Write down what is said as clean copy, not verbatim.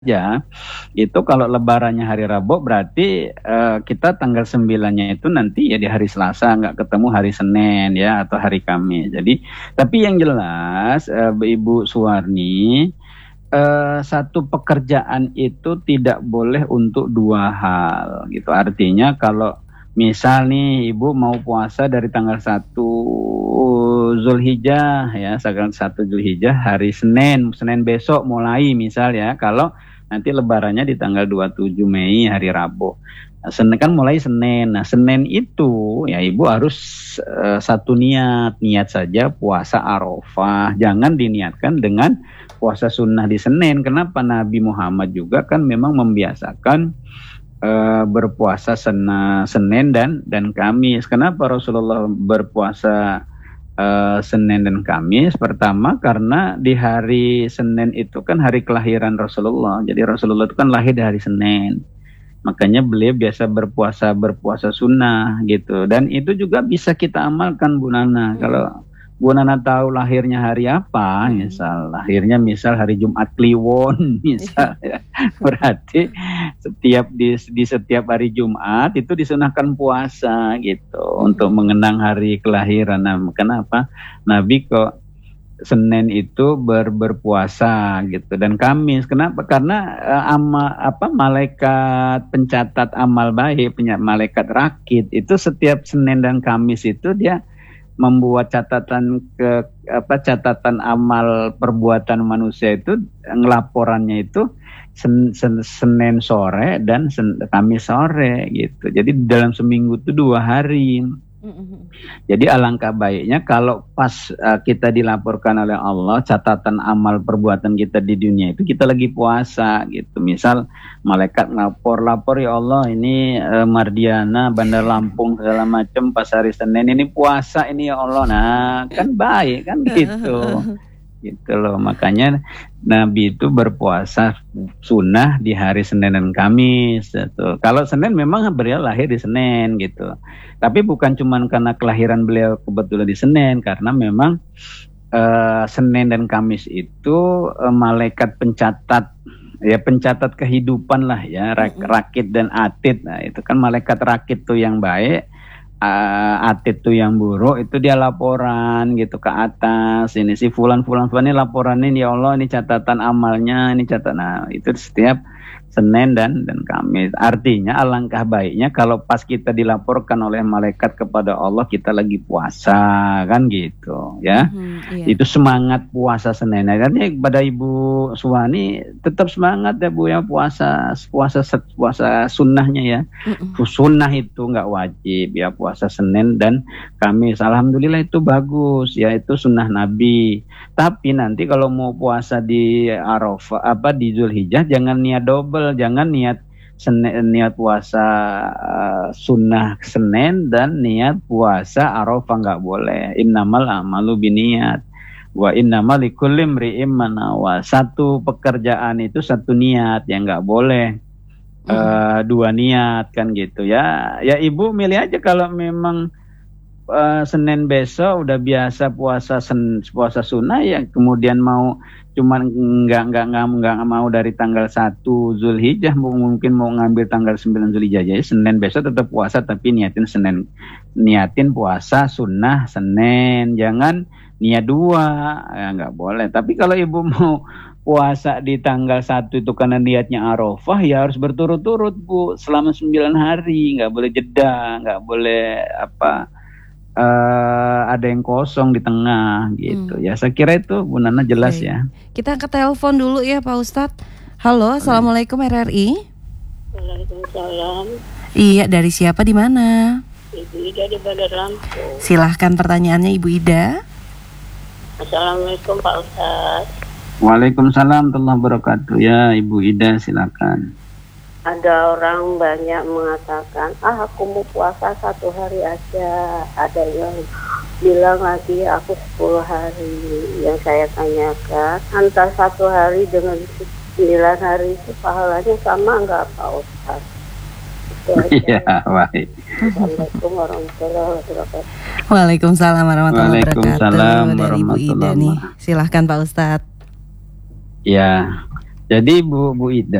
aja. Itu kalau lebarannya hari Rabu berarti kita tanggal 9-nya itu nanti ya di hari Selasa, nggak ketemu hari Senin ya atau hari Kamis. Jadi tapi yang jelas Ibu Suwarni, satu pekerjaan itu tidak boleh untuk dua hal gitu. Artinya kalau misal nih Ibu mau puasa dari tanggal 1 Zulhijjah ya, tanggal 1 Zulhijjah hari Senin, Senin besok mulai misal ya, kalau nanti lebarannya di tanggal 27 Mei hari Rabu. Nah, Senin kan mulai Senin. Nah, Senin itu ya Ibu harus satu niat saja puasa Arafah. Jangan diniatkan dengan puasa sunnah di Senin. Kenapa? Nabi Muhammad juga kan memang membiasakan berpuasa Senin dan Kamis. Kenapa Rasulullah berpuasa Senin dan Kamis? Pertama karena di hari Senin itu kan hari kelahiran Rasulullah. Jadi Rasulullah itu kan lahir di hari Senin. Makanya beliau biasa berpuasa sunnah gitu. Dan itu juga bisa kita amalkan Bu Nana. Kalau Bu Nana tahu lahirnya hari apa, misal hari Jumat Kliwon, misal ya. Berarti di setiap hari Jumat itu disunahkan puasa gitu untuk mengenang hari kelahiran. Nah, kenapa Nabi kok Senin itu berpuasa gitu dan Kamis? Kenapa? Karena malaikat pencatat amal baik, malaikat rakit itu setiap Senin dan Kamis itu dia membuat catatan catatan amal perbuatan manusia itu, ngelaporannya itu Senin sore dan Kamis sore gitu. Jadi dalam seminggu itu 2 hari. Jadi alangkah baiknya kalau pas kita dilaporkan oleh Allah catatan amal perbuatan kita di dunia itu kita lagi puasa gitu. Misal malaikat lapor ya Allah ini Mardiana Bandar Lampung segala macam pas hari Senin ini puasa ini ya Allah. Nah kan baik kan gitu. Gitu loh, makanya Nabi itu berpuasa sunnah di hari Senin dan Kamis gitu. Kalau Senin memang beliau lahir di Senin gitu, tapi bukan cuma karena kelahiran beliau kebetulan di Senin, karena memang Senin dan Kamis itu malaikat pencatat kehidupan lah ya, rakit dan atid. Nah itu kan malaikat rakit tuh yang baik, atid tuh yang buruk, itu dia laporan gitu ke atas, ini si fulan ini laporanin ya Allah ini catatan amalnya, ini catatan. Nah itu setiap Senin dan Kamis. Artinya alangkah baiknya kalau pas kita dilaporkan oleh malaikat kepada Allah kita lagi puasa kan gitu ya. Iya. Itu semangat puasa Senin. Nah, kan pada Ibu Suwani tetap semangat ya Bu ya, puasa sunnahnya ya. Sunnah itu nggak wajib ya, puasa Senin dan Kamis. Alhamdulillah itu bagus ya, itu sunnah Nabi. Tapi nanti kalau mau puasa di Arafah di Zulhijjah jangan niat double. Jangan niat puasa sunnah Senin dan niat puasa Arafah, nggak boleh. Innamal a'malu binniyat wa innamal likulli imri'in ma nawa. Satu pekerjaan itu satu niat, ya nggak boleh dua niat kan gitu ya. Ya Ibu milih aja kalau memang Senin besok udah biasa puasa sunnah ya, kemudian mau cuman nggak mau dari tanggal 1 Zulhijjah, mungkin mau ngambil tanggal 9 Zulhijjah aja, Senin besok tetap puasa tapi niatin puasa sunnah Senin, jangan niat dua ya, nggak boleh. Tapi kalau Ibu mau puasa di tanggal 1 itu karena niatnya Arafah ya harus berturut-turut Bu selama 9 hari, nggak boleh jeda, nggak boleh ada yang kosong di tengah gitu ya. Saya kira itu Bu Nana jelas ya. Kita ke telepon dulu ya Pak Ustadz. Halo, Assalamualaikum RRI. Waalaikumsalam. Iya, dari siapa di mana? Ibu Ida di Bandar Lampung. Silahkan pertanyaannya Ibu Ida. Assalamualaikum Pak Ustadz. Waalaikumsalam warahmatullahi wabarakatuh. Ya Ibu Ida silakan. Ada orang banyak mengatakan, aku mau puasa 1 hari aja. Ada yang bilang lagi aku 10 hari. Yang saya tanyakan, antara 1 hari dengan 9 hari itu pahalanya sama nggak Pak Ustaz? Iya, baik. Assalamualaikum warahmatullahi wabarakatuh. Waalaikumsalam warahmatullahi wabarakatuh. Waalaikumsalam Dari Ibu Ida nih. Silahkan Pak Ustadz. Ya. Jadi Bu Ida,